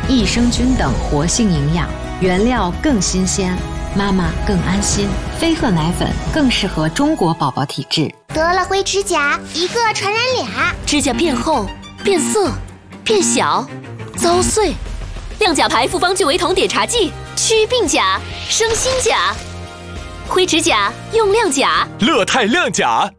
益生菌等活性营养，原料更新鲜，妈妈更安心。飞鹤奶粉更适合中国宝宝体质。 得了灰指甲，一个传染俩， 指甲变厚、变色、变小、遭碎。亮甲牌复方聚维酮碘茶剂，祛病甲，生新甲。灰指甲用亮甲， 乐泰亮甲。